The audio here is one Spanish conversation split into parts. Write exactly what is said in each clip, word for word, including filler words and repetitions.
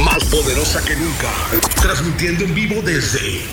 Más poderosa que nunca. Transmitiendo en vivo desde...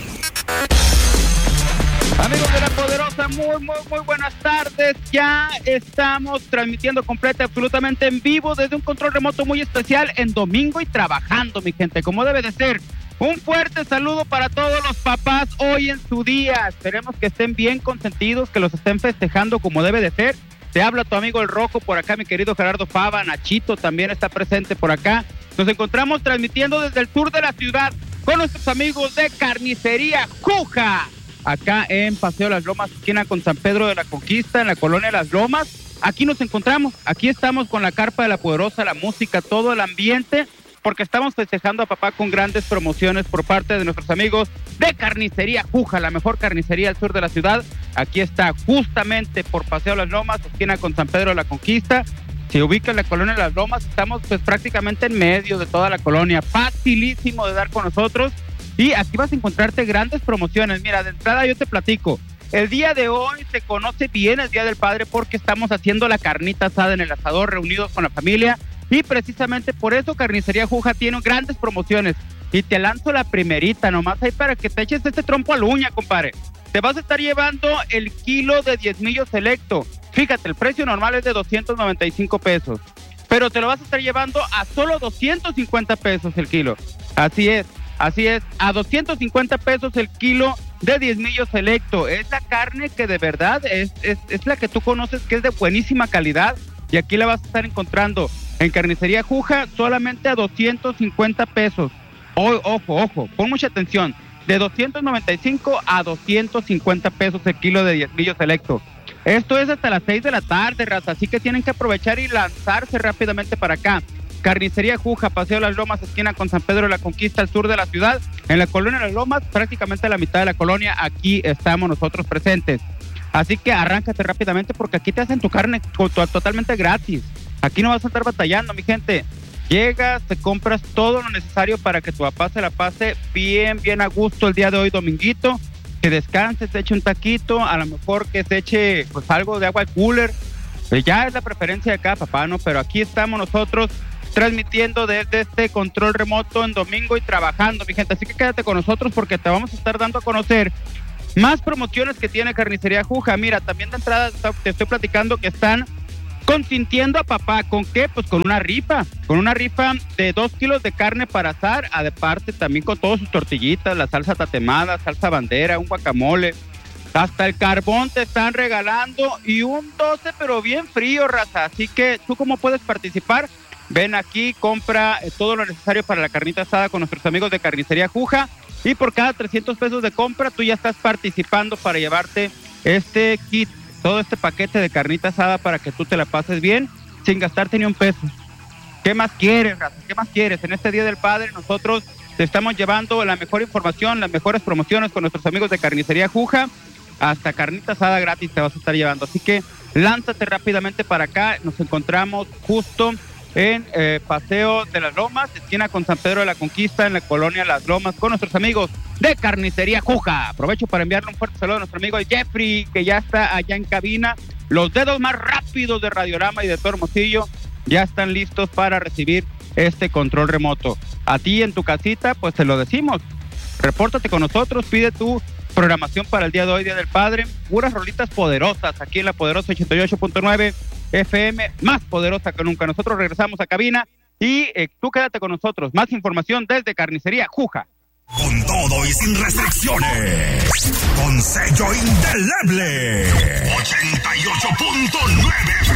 Amigos de La Poderosa, muy, muy, muy buenas tardes. Ya estamos transmitiendo completa, absolutamente en vivo desde un control remoto muy especial en domingo y trabajando, mi gente, como debe de ser. Un fuerte saludo para todos los papás hoy en su día. Esperemos que estén bien consentidos, que los estén festejando como debe de ser. Te habla tu amigo El Rojo por acá, mi querido Gerardo Fava. Nachito también está presente por acá. Nos encontramos transmitiendo desde el sur de la ciudad con nuestros amigos de Carnicería Juja, acá en Paseo Las Lomas, esquina con San Pedro de la Conquista, en la colonia Las Lomas. Aquí nos encontramos, aquí estamos con la carpa de La Poderosa, la música, todo el ambiente, porque estamos festejando a papá con grandes promociones por parte de nuestros amigos de Carnicería Juja, la mejor carnicería al sur de la ciudad. Aquí está justamente por Paseo Las Lomas, esquina con San Pedro de la Conquista. Se ubica en la colonia Las Lomas, estamos pues prácticamente en medio de toda la colonia, facilísimo de dar con nosotros. Y aquí vas a encontrarte grandes promociones. Mira, de entrada yo te platico. El día de hoy se conoce bien el Día del Padre porque estamos haciendo la carnita asada en el asador, reunidos con la familia. Y precisamente por eso Carnicería Juja tiene grandes promociones. Y te lanzo la primerita nomás ahí para que te eches este trompo a la uña, compadre. Te vas a estar llevando el kilo de diezmillo selecto. Fíjate, el precio normal es de doscientos noventa y cinco pesos. Pero te lo vas a estar llevando a solo doscientos cincuenta pesos el kilo. Así es. Así es, a doscientos cincuenta pesos el kilo de diezmillo selecto. Es la carne que de verdad es, es, es la que tú conoces, que es de buenísima calidad. Y aquí la vas a estar encontrando en Carnicería Juja solamente a doscientos cincuenta pesos. O, ojo, ojo, pon mucha atención. De doscientos noventa y cinco a doscientos cincuenta pesos el kilo de diezmillo selecto. Esto es hasta las seis de la tarde, raza. Así que tienen que aprovechar y lanzarse rápidamente para acá. Carnicería Juja, Paseo Las Lomas, esquina con San Pedro de la Conquista, al sur de la ciudad, en la colonia Las Lomas, prácticamente a la mitad de la colonia, aquí estamos nosotros presentes. Así que arráncate rápidamente porque aquí te hacen tu carne totalmente gratis. Aquí no vas a estar batallando, mi gente. Llegas, te compras todo lo necesario para que tu papá se la pase bien, bien a gusto el día de hoy, dominguito, que descanse, se eche un taquito, a lo mejor que se eche pues algo de agua al cooler. Pues ya es la preferencia de acá, papá, ¿no? Pero aquí estamos nosotros transmitiendo desde este control remoto en domingo y trabajando, mi gente. Así que quédate con nosotros porque te vamos a estar dando a conocer más promociones que tiene Carnicería Juja. Mira, también de entrada te estoy platicando que están consintiendo a papá. ¿Con qué? Pues con una rifa, con una rifa de dos kilos de carne para asar, aparte también con todas sus tortillitas, la salsa tatemada, salsa bandera, un guacamole, hasta el carbón te están regalando y un doce pero bien frío, raza. Así que, ¿tú cómo puedes participar? Ven aquí, compra eh, todo lo necesario para la carnita asada con nuestros amigos de Carnicería Juja y por cada trescientos pesos de compra tú ya estás participando para llevarte este kit, todo este paquete de carnita asada para que tú te la pases bien sin gastarte ni un peso. ¿Qué más quieres, raza? ¿Qué más quieres? En este Día del Padre nosotros te estamos llevando la mejor información, las mejores promociones con nuestros amigos de Carnicería Juja. Hasta carnita asada gratis te vas a estar llevando. Así que lánzate rápidamente para acá. Nos encontramos justo en eh, Paseo de Las Lomas, esquina con San Pedro de la Conquista, en la colonia Las Lomas, con nuestros amigos de Carnicería Juja. Aprovecho para enviarle un fuerte saludo a nuestro amigo Jeffrey, que ya está allá en cabina. Los dedos más rápidos de Radiorama y de todo Hermosillo ya están listos para recibir este control remoto. A ti en tu casita, pues te lo decimos. Repórtate con nosotros, pide tu programación para el día de hoy, Día del Padre. Puras rolitas poderosas aquí en La Poderosa ochenta y ocho punto nueve F M, más poderosa que nunca. Nosotros regresamos a cabina y eh, tú quédate con nosotros. Más información desde Carnicería Juja. Con todo y sin restricciones. Con sello indeleble. ochenta y ocho punto nueve F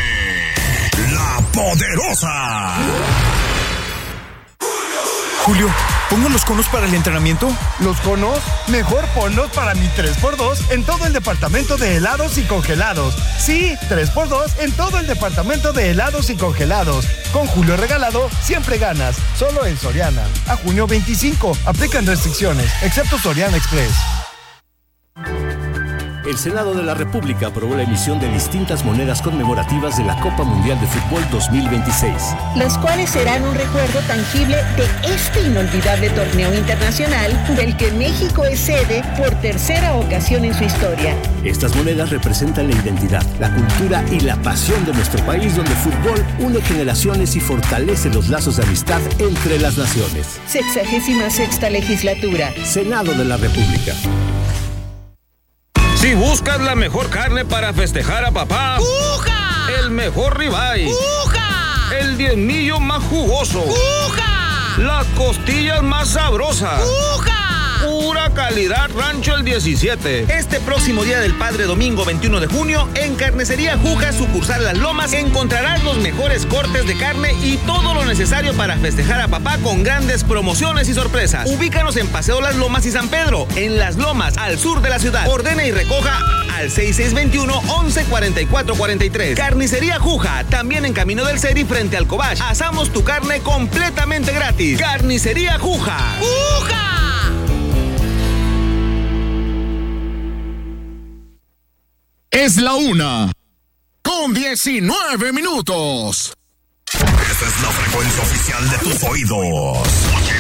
M. La Poderosa. Julio, ¿pongo los conos para el entrenamiento? ¿Los conos? Mejor ponlos para mi tres por dos en todo el departamento de helados y congelados. Sí, tres por dos en todo el departamento de helados y congelados. Con Julio regalado, siempre ganas. Solo en Soriana. A junio veinticinco. Aplican restricciones, excepto Soriana Express. El Senado de la República aprobó la emisión de distintas monedas conmemorativas de la Copa Mundial de Fútbol dos mil veintiséis. Las cuales serán un recuerdo tangible de este inolvidable torneo internacional del que México es sede por tercera ocasión en su historia. Estas monedas representan la identidad, la cultura y la pasión de nuestro país, donde el fútbol une generaciones y fortalece los lazos de amistad entre las naciones. Sexagésima sexta legislatura. Senado de la República. Si buscas la mejor carne para festejar a papá, ¡Cuja! El mejor ribeye, ¡Cuja! El diezmillo más jugoso, ¡Cuja! Las costillas más sabrosas, ¡Cuja! Pura calidad Rancho el diecisiete. Este próximo Día del Padre, domingo veintiuno de junio, en Carnicería Juja, sucursal Las Lomas, encontrarás los mejores cortes de carne y todo lo necesario para festejar a papá con grandes promociones y sorpresas. Ubícanos en Paseo Las Lomas y San Pedro, en Las Lomas, al sur de la ciudad. Ordena y recoja al seis seis dos uno, once cuarenta y cuatro cuarenta y tres. Carnicería Juja, también en Camino del Ceri frente al Cobach. Asamos tu carne completamente gratis. Carnicería Juja. ¡Juja! Es la una, con diecinueve minutos. Esta es la frecuencia oficial de tus oídos.